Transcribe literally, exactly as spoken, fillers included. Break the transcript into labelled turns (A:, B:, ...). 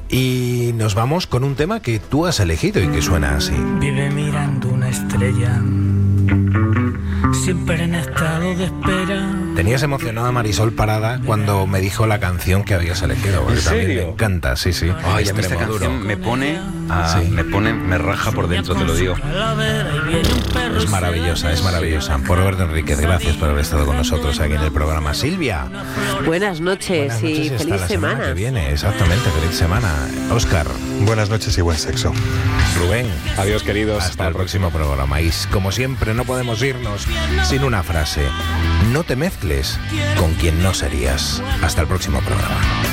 A: Y nos vamos con un tema que tú has elegido y que suena así.
B: Vive mirando una estrella, siempre en estado de espera.
A: Tenías emocionada a Marisol Parada cuando me dijo la canción que habías elegido.
C: ¿En
A: También
C: serio?
A: me encanta, sí, sí.
C: Ay, a mí esta
A: Extremoduro.
C: canción me pone, a,
A: Sí.
C: me pone, me raja por dentro, te lo digo.
A: Es maravillosa, es maravillosa. Por Roberto Enríquez, gracias por haber estado con nosotros aquí en el programa. Silvia.
D: Buenas noches,
A: Buenas
D: y
A: noches hasta
D: feliz
A: la
D: semana.
A: que viene, exactamente, feliz semana. Óscar.
E: Buenas noches y buen sexo.
A: Rubén.
C: Adiós, queridos.
A: Hasta el próximo programa. Y como siempre, no podemos irnos sin una frase. No te mezcles con quien no serías. Hasta el próximo programa.